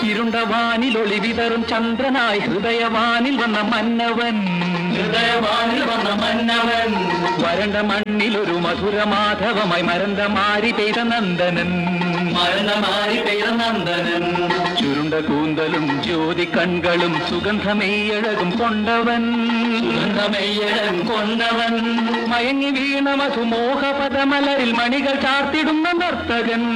ഇരുണ്ട വാനിൽ ഒളി വിതറും ചന്ദ്രനായി ഹൃദയവാനിൽ വന്ന മന്നവൻ വരണ്ട മണ്ണിൽ ഒരു മധുരമാധവമായി മരന്ത മാറി പെയ്ത നന്ദനൻ ചുരുണ്ട കൂന്തലും ജ്യോതി കൺകളും സുഗന്ധമെയ്യഴകും കൊണ്ടവൻ മയങ്ങി വീണ മധുമോഹപദമലരിൽ മണികൾ ചാർത്തിടുന്ന നർത്തകൻ